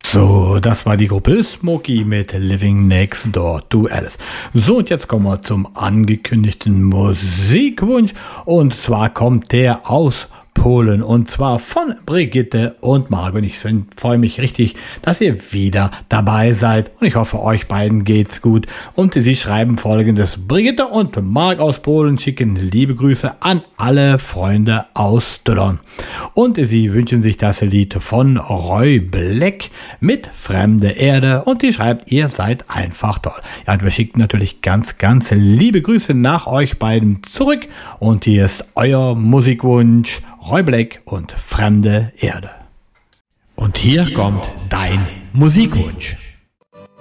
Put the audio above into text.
So, das war die Gruppe Smokey mit Living Next Door to Alice. So, und jetzt kommen wir zum angekündigten Musikwunsch. Und zwar kommt der aus Polen und zwar von Brigitte und Marc. Und ich freue mich richtig, dass ihr wieder dabei seid. Und ich hoffe, euch beiden geht's gut. Und sie schreiben Folgendes: Brigitte und Marc aus Polen schicken liebe Grüße an alle Freunde aus Dodon. Und sie wünschen sich das Lied von Roy Black mit Fremde Erde. Und die schreibt, ihr seid einfach toll. Ja, und wir schicken natürlich ganz, ganz liebe Grüße nach euch beiden zurück. Und hier ist euer Musikwunsch: Roy Black und Fremde Erde. Und hier kommt dein Musikwunsch.